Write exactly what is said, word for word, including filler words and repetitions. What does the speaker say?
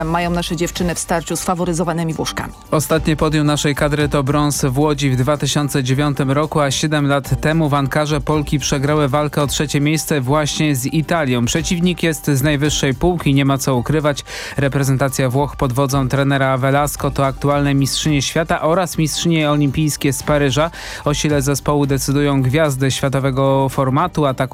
mają nasze dziewczyny w starciu z faworyzowanymi Włoszkami. Ostatnie podium naszej kadry to brąz w Łodzi w dwa tysiące dziewiątym roku, a siedem lat temu w Ankarze Polki przegrały walkę o trzecie miejsce właśnie z Italią. Przeciwnik jest z najwyższej półki, nie ma co ukrywać. Reprezentacja Włoch pod wodzą trenera Velasco to aktualne mistrzynie świata oraz mistrzynie olimpijskie z Paryża. O sile zespołu decydują gwiazdy światowego formatu. Ataku